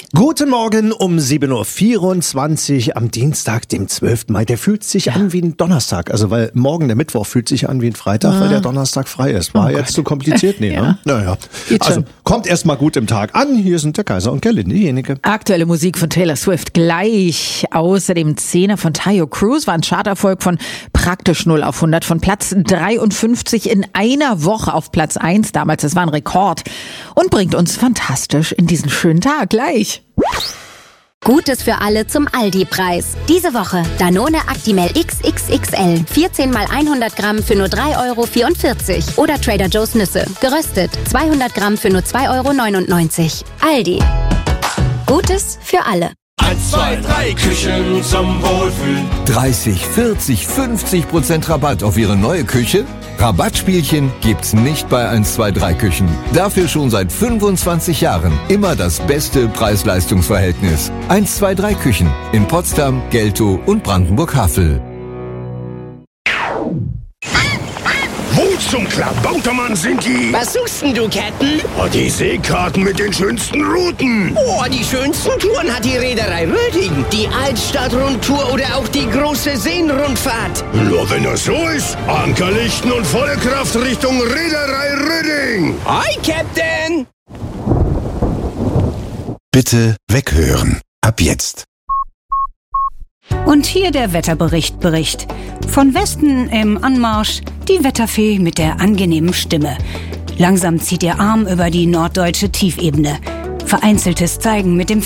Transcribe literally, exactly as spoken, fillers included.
Guten Morgen um sieben Uhr vierundzwanzig am Dienstag, dem zwölften Mai. Der fühlt sich ja. an wie ein Donnerstag. Also weil morgen der Mittwoch fühlt sich an wie ein Freitag, ah. weil der Donnerstag frei ist. War oh jetzt Gott. zu kompliziert? Nee, ja. ne? Naja. Also kommt erst mal gut im Tag an. Hier sind der Kaiser und Gerlinde Jenike. Aktuelle Musik von Taylor Swift gleich. Außerdem Szene von Tayo Cruz war ein Charterfolg von praktisch null auf hundert. Von Platz dreiundfünfzig in einer Woche auf Platz eins damals. Das war ein Rekord. Und bringt uns fantastisch in diesen schönen Tag gleich. Gutes für alle zum Aldi-Preis. Diese Woche Danone Actimel X X X L. vierzehn mal hundert Gramm für nur drei Euro vierundvierzig. Oder Trader Joe's Nüsse. Geröstet. zweihundert Gramm für nur zwei Euro neunundneunzig. Aldi. Gutes für alle. eins, zwei, drei Küchen zum Wohlfühlen. dreißig, vierzig, fünfzig Prozent Rabatt auf Ihre neue Küche? Rabattspielchen gibt's nicht bei eins, zwei, drei Küchen. Dafür schon seit fünfundzwanzig Jahren immer das beste Preis-Leistungs-Verhältnis. eins, zwei, drei Küchen in Potsdam, Geltow und Brandenburg-Havel. Wo zum Klabautermann sind die? Was suchst denn du, Captain? Oh, die Seekarten mit den schönsten Routen. Oh, die schönsten Touren hat die Reederei Röding. Die Altstadt-Rundtour oder auch die große Seenrundfahrt. Nur wenn das so ist, Ankerlichten und volle Kraft Richtung Reederei Röding. Hi, Captain! Bitte weghören. Ab jetzt. Und hier der Wetterbericht Bericht. Von Westen im Anmarsch die Wetterfee mit der angenehmen Stimme. Langsam zieht ihr Arm über die norddeutsche Tiefebene. Vereinzeltes Zeigen mit dem